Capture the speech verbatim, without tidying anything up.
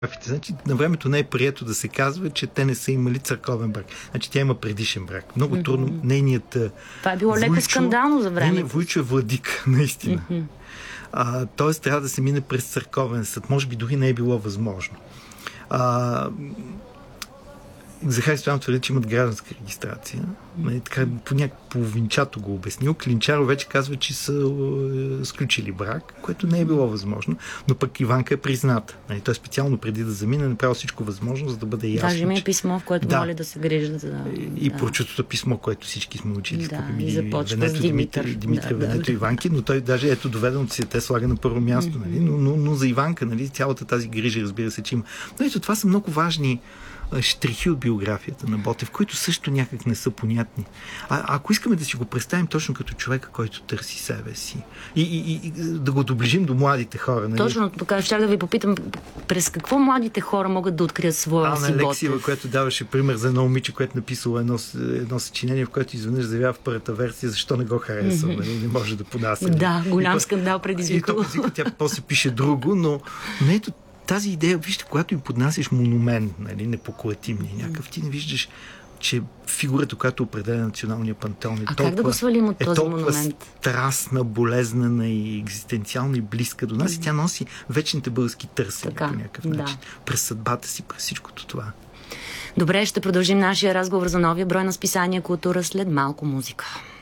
Значи, на времето не е прието да се казва, че те не са имали църковен брак. Значи, тя има предишен брак. Много mm-hmm. трудно. Нейният Това е било леко скандално за времето. Нейният Вуйчо е владик, наистина. Mm-hmm. А, тоест, трябва да се мине през църковен съд. Може би дори не е било възможно. А, Захари Стоянов твърди, че имат гражданска регистрация. Mm-hmm. Така, по някакъв половинчато го обяснил. Клинчаров вече казва, че са е, сключили брак, което не е било възможно, но пък Иванка е призната. Нали, той специално преди да замине направил всичко възможно, за да бъде ясно. Даже има че... писмо, в което да. моля да се грижат за... И да. прочутото писмо, което всички сме учили. Да, и започва Венето, с Димитър. Димитър, да, Венето, да, Иванки, но той даже ето доведен от си те слага на първо място. Mm-hmm. Нали? Но, но, но за Иванка, нали, цялата тази грижа, разбира се, че има. Но ето, това са много важни щрихи от биографията на Ботев, които също някак не са понятни. А ако искаме да си го представим точно като човека, който търси себе си и, и, и да го доближим до младите хора. Нали? Точно така, ще да ви попитам, през какво младите хора могат да открият своя си Ботев? Алексиева, която даваше пример за едно момиче, което написало едно, едно съчинение, в което изведнъж заявява в първата версия, защо не го харесва, mm-hmm. нали? Не може да понася. Да, голям и скандал предизвикал. И то, тя после пише друго, но, но ето тази идея, вижте, когато им поднасяш монумент, нали, непоклатимния някакъв, ти не виждаш, че фигурата, която определя националния пантеон, е а толкова, как да го свалим от е този толкова монумент? страстна, болезнена и екзистенциална и близка до нас. Mm-hmm. И тя носи вечните български търсения по някакъв да. начин. През съдбата си, през всичкото това. Добре, ще продължим нашия разговор за новия брой на списание Култура след малко музика.